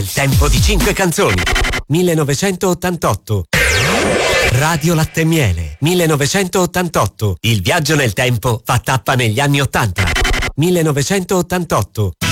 nel tempo di 5 canzoni. 1988. Radio Latte e Miele. 1988. Il viaggio nel tempo fa tappa negli anni 80. 1988.